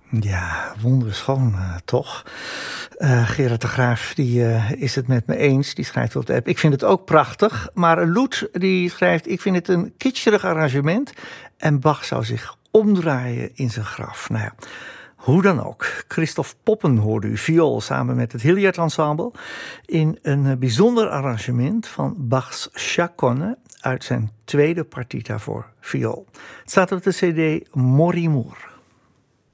Ja, wonderschoon toch? Gerard de Graaf die, is het met me eens. Die schrijft op de app. Ik vind het ook prachtig. Maar Loet die schrijft. Ik vind het een kitscherig arrangement. En Bach zou zich omdraaien in zijn graf. Nou ja, hoe dan ook. Christophe Poppen hoorde u viool samen met het Hilliard Ensemble. In een bijzonder arrangement van Bachs Chaconne uit zijn tweede partita voor viool. Het staat op de cd Morimour.